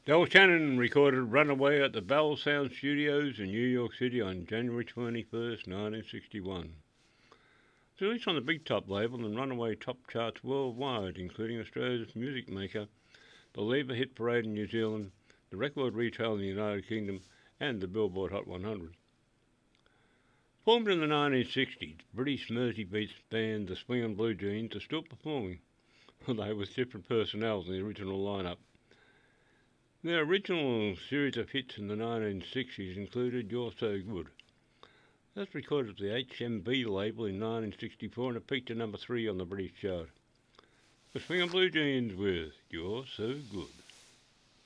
Del Shannon recorded Runaway at the Bell Sound Studios in New York City on January 21st, 1961. It's released on the Big Top label and Runaway top charts worldwide, including Australia's Music Maker, the Lever Hit Parade in New Zealand, the Record Retail in the United Kingdom, and the Billboard Hot 100. Formed in the 1960s, British Merseybeats band the Swingin' Blue Jeans are still performing, although with different personnel than the original lineup. Their original series of hits in the 1960s included You're So Good. That's recorded at the HMV label in 1964 and it peaked at number 3 on the British chart. The Swingin' Blue Jeans with You're So Good.